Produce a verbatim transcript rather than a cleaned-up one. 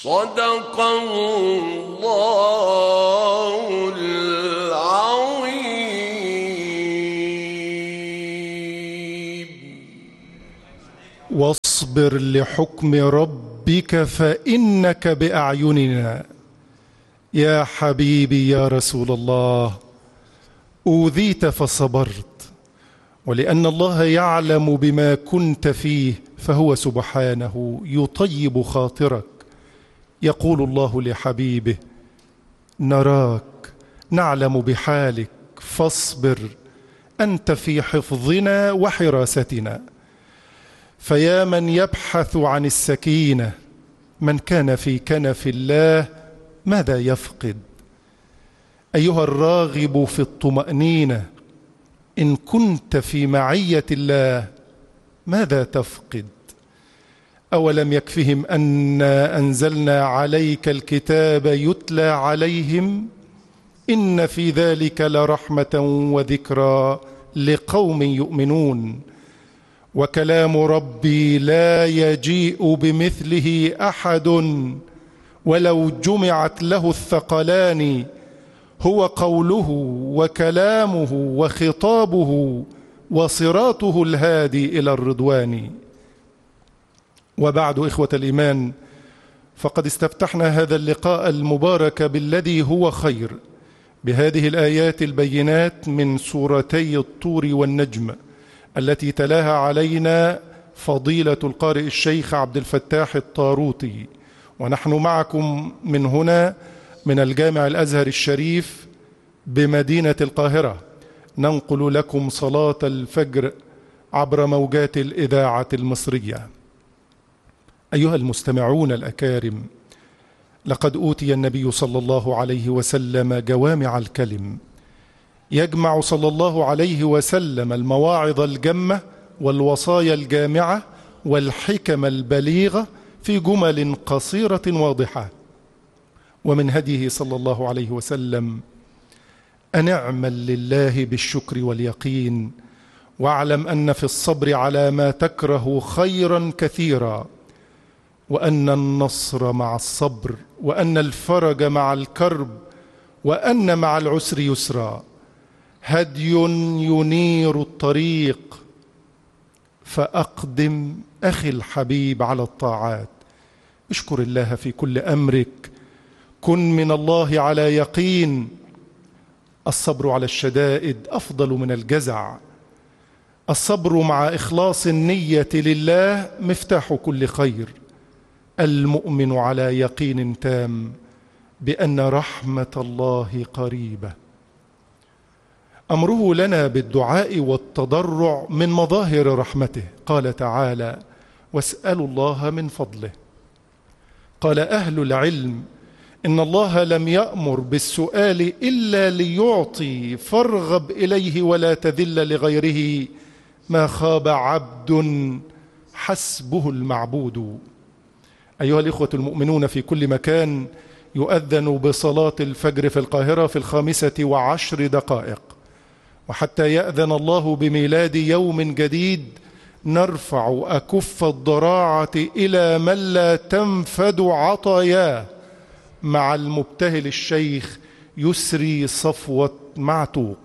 صدق الله العظيم. واصبر لحكم ربك فإنك بأعيننا. يا حبيبي يا رسول الله، أوذيت فصبرت، ولأن الله يعلم بما كنت فيه فهو سبحانه يطيب خاطرك. يقول الله لحبيبه: نراك نعلم بحالك فاصبر، أنت في حفظنا وحراستنا. فيا من يبحث عن السكينة، من كان في كنف الله ماذا يفقد؟ أيها الراغب في الطمأنينة، إن كنت في معية الله ماذا تفقد؟ أولم يكفهم أنا أنزلنا عليك الكتاب يتلى عليهم إن في ذلك لرحمة وذكرى لقوم يؤمنون. وكلام ربي لا يجيء بمثله أحد ولو جمعت له الثقلان. هو قوله وكلامه وخطابه وصراطه الهادي إلى الرضوان. وبعد إخوة الإيمان، فقد استفتحنا هذا اللقاء المبارك بالذي هو خير بهذه الآيات البينات من سورتي الطور والنجم التي تلاها علينا فضيلة القارئ الشيخ عبد الفتاح الطاروطي. ونحن معكم من هنا من الجامع الأزهر الشريف بمدينة القاهرة، ننقل لكم صلاة الفجر عبر موجات الإذاعة المصرية. أيها المستمعون الأكارم، لقد أوتي النبي صلى الله عليه وسلم جوامع الكلم، يجمع صلى الله عليه وسلم المواعظ الجمة والوصايا الجامعة والحكم البليغة في جمل قصيرة واضحة. ومن هديه صلى الله عليه وسلم: أن اعمل لله بالشكر واليقين، واعلم أن في الصبر على ما تكره خيرا كثيرا، وأن النصر مع الصبر، وأن الفرج مع الكرب، وأن مع العسر يسرا. هدي ينير الطريق، فأقدم أخي الحبيب على الطاعات. اشكر الله في كل أمرك، كن من الله على يقين. الصبر على الشدائد أفضل من الجزع. الصبر مع إخلاص النية لله مفتاح كل خير. المؤمن على يقين تام بأن رحمة الله قريبة. أمره لنا بالدعاء والتضرع من مظاهر رحمته. قال تعالى: واسألوا الله من فضله. قال أهل العلم: إن الله لم يأمر بالسؤال إلا ليعطي، فارغب إليه ولا تذل لغيره. ما خاب عبد حسبه المعبود. أيها الإخوة المؤمنون في كل مكان، يؤذن بصلاة الفجر في القاهرة في الخامسة وعشر دقائق، وحتى يأذن الله بميلاد يوم جديد نرفع أكف الضراعة إلى من لا تنفد عطاياه مع المبتهل الشيخ يسري صفوة معتوق.